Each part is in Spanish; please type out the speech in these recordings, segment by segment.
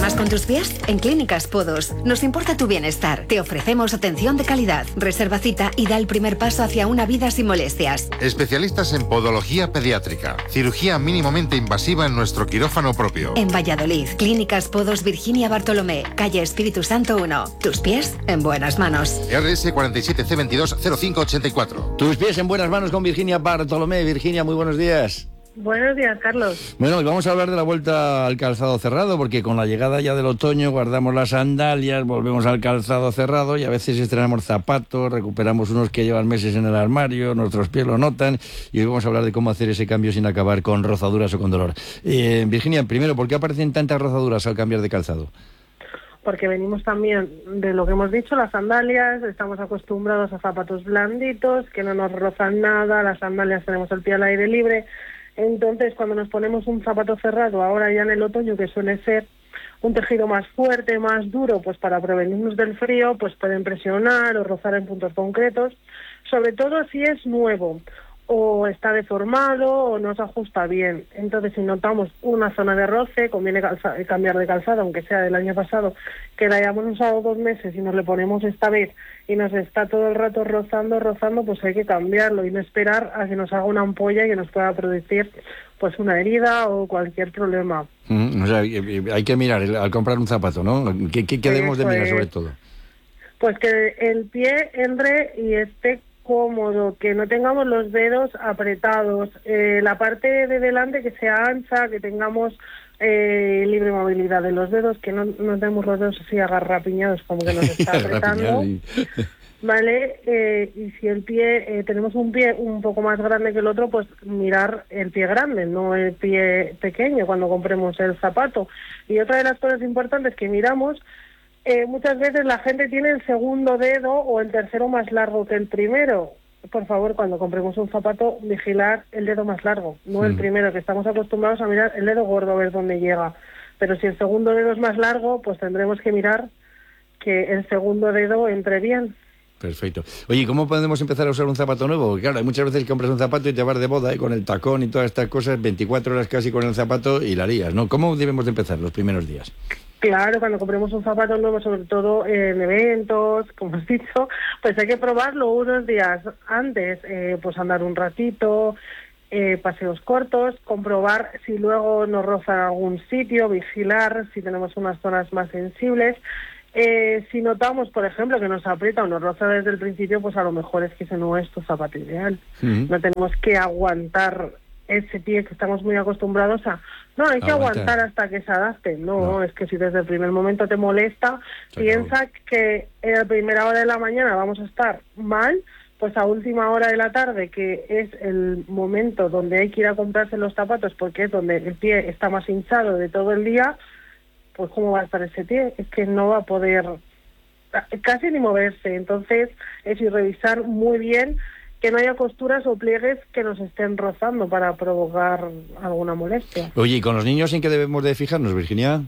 ¿Problemas con tus pies? En Clínicas Podos nos importa tu bienestar. Te ofrecemos atención de calidad. Reserva cita y da el primer paso hacia una vida sin molestias. Especialistas en podología pediátrica. Cirugía mínimamente invasiva en nuestro quirófano propio. En Valladolid, Clínicas Podos Virginia Bartolomé, calle Espíritu Santo 1. Tus pies en buenas manos. RS 47C220584. Tus pies en buenas manos con Virginia Bartolomé. Virginia, muy buenos días. Buenos días, Carlos. Bueno, y vamos a hablar de la vuelta al calzado cerrado, porque con la llegada ya del otoño guardamos las sandalias, volvemos al calzado cerrado y a veces estrenamos zapatos, recuperamos unos que llevan meses en el armario, nuestros pies lo notan, y hoy vamos a hablar de cómo hacer ese cambio sin acabar con rozaduras o con dolor. Virginia, primero, ¿por qué aparecen tantas rozaduras al cambiar de calzado? Porque venimos también de lo que hemos dicho, las sandalias, estamos acostumbrados a zapatos blanditos, que no nos rozan nada, las sandalias tenemos el pie al aire libre. Entonces, cuando nos ponemos un zapato cerrado, ahora ya en el otoño, que suele ser un tejido más fuerte, más duro, pues para prevenirnos del frío, pues pueden presionar o rozar en puntos concretos, sobre todo si es nuevo o está deformado o no se ajusta bien. Entonces, si notamos una zona de roce, conviene cambiar de calzado, aunque sea del año pasado, que la hayamos usado 2 meses y nos le ponemos esta vez y nos está todo el rato rozando, pues hay que cambiarlo y no esperar a que nos haga una ampolla y que nos pueda producir pues una herida o cualquier problema. O sea, hay que mirar al comprar un zapato, ¿no? ¿Qué debemos de mirar sobre todo? Pues que el pie entre y esté cómodo, que no tengamos los dedos apretados, la parte de delante que sea ancha, que tengamos libre movilidad de los dedos, que no tenemos los dedos así agarrapiñados como que nos está apretando. ¿Vale? Y si el pie, tenemos un pie un poco más grande que el otro, pues mirar el pie grande, no el pie pequeño cuando compremos el zapato. Y otra de las cosas importantes que miramos, muchas veces la gente tiene el segundo dedo o el tercero más largo que el primero. Por favor, cuando compremos un zapato, vigilar el dedo más largo, no el primero, que estamos acostumbrados a mirar el dedo gordo a ver dónde llega. Pero si el segundo dedo es más largo, pues tendremos que mirar que el segundo dedo entre bien. Perfecto. Oye, ¿cómo podemos empezar a usar un zapato nuevo? Porque claro, hay muchas veces que compras un zapato y te vas de boda con el tacón y todas estas cosas, 24 horas casi con el zapato y la lías, ¿no? ¿Cómo debemos de empezar los primeros días? Claro, cuando compremos un zapato nuevo, sobre todo en eventos, como has dicho, pues hay que probarlo unos días antes, pues andar un ratito, paseos cortos, comprobar si luego nos roza algún sitio, vigilar si tenemos unas zonas más sensibles. Si notamos, por ejemplo, que nos aprieta o nos roza desde el principio, pues a lo mejor es que ese no es tu zapato ideal. No tenemos que aguantar ese pie que estamos muy acostumbrados a... No, hay que aguantar hasta que se adapte. No, es que si desde el primer momento te molesta, piensa que en la primera hora de la mañana vamos a estar mal, pues a última hora de la tarde, que es el momento donde hay que ir a comprarse los zapatos, porque es donde el pie está más hinchado de todo el día, pues ¿cómo va a estar ese pie? Es que no va a poder casi ni moverse. Entonces es ir revisar muy bien que no haya costuras o pliegues que nos estén rozando para provocar alguna molestia. Oye, ¿y con los niños en qué debemos de fijarnos, Virginia?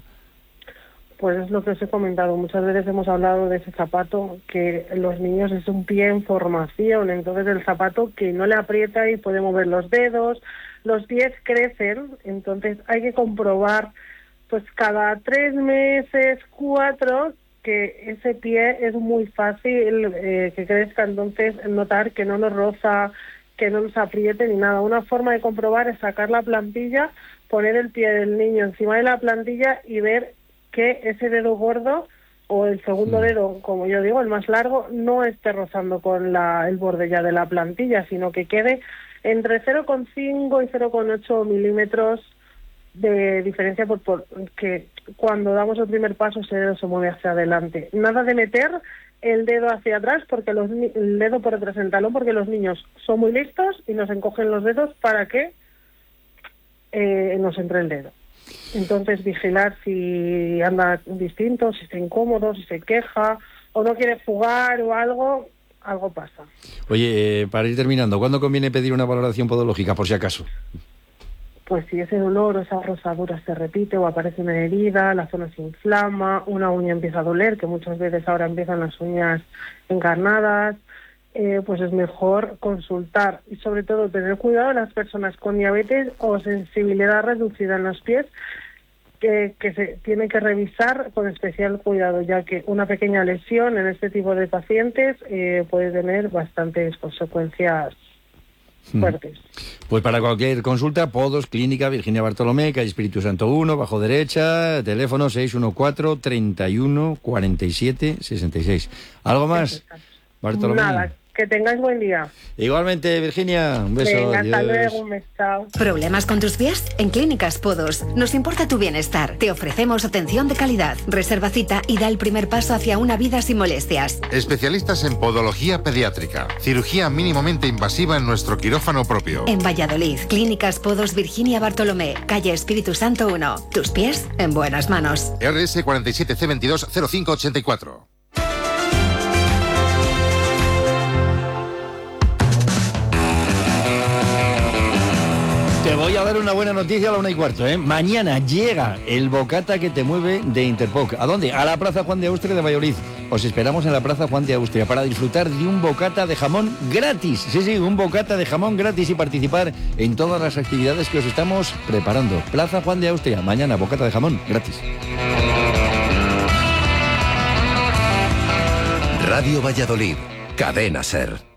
Pues es lo que os he comentado. Muchas veces hemos hablado de ese zapato, que los niños es un pie en formación, entonces el zapato que no le aprieta y puede mover los dedos, los pies crecen, entonces hay que comprobar pues cada 3 meses, 4, que ese pie es muy fácil que crezca, entonces notar que no nos roza, que no nos apriete ni nada. Una forma de comprobar es sacar la plantilla, poner el pie del niño encima de la plantilla y ver que ese dedo gordo o el segundo dedo, como yo digo, el más largo, no esté rozando con el borde ya de la plantilla, sino que quede entre 0,5 y 0,8 milímetros de diferencia, porque cuando damos el primer paso ese dedo se mueve hacia adelante. Nada de meter el dedo hacia atrás, porque el dedo por detrás del talón, porque los niños son muy listos y nos encogen los dedos para que nos entre el dedo. Entonces vigilar si anda distinto, si está incómodo, si se queja o no quiere jugar o algo pasa. Oye, para ir terminando, ¿cuándo conviene pedir una valoración podológica, por si acaso? Pues si ese dolor o esa rosadura se repite o aparece una herida, la zona se inflama, una uña empieza a doler, que muchas veces ahora empiezan las uñas encarnadas, pues es mejor consultar y sobre todo tener cuidado en las personas con diabetes o sensibilidad reducida en los pies, que se tiene que revisar con especial cuidado, ya que una pequeña lesión en este tipo de pacientes puede tener bastantes consecuencias fuertes. Pues para cualquier consulta, Podos, Clínica Virginia Bartolomé, calle Espíritu Santo 1, bajo derecha, teléfono 614 31 47 66. ¿Algo más, Bartolomé? Nada, que tengáis buen día. Igualmente, Virginia, un beso. Venga, adiós. hasta luego, un beso. Chao. ¿Problemas con tus pies? En Clínicas Podos nos importa tu bienestar. Te ofrecemos atención de calidad. Reserva cita y da el primer paso hacia una vida sin molestias. Especialistas en podología pediátrica. Cirugía mínimamente invasiva en nuestro quirófano propio. En Valladolid, Clínicas Podos Virginia Bartolomé, calle Espíritu Santo 1. Tus pies en buenas manos. RS 47C22 0584. Te voy a dar una buena noticia a la 1:15, ¿eh? Mañana llega el bocata que te mueve de Interpoc. ¿A dónde? A la Plaza Juan de Austria de Valladolid. Os esperamos en la Plaza Juan de Austria para disfrutar de un bocata de jamón gratis. Sí, un bocata de jamón gratis y participar en todas las actividades que os estamos preparando. Plaza Juan de Austria, mañana bocata de jamón gratis. Radio Valladolid, Cadena SER.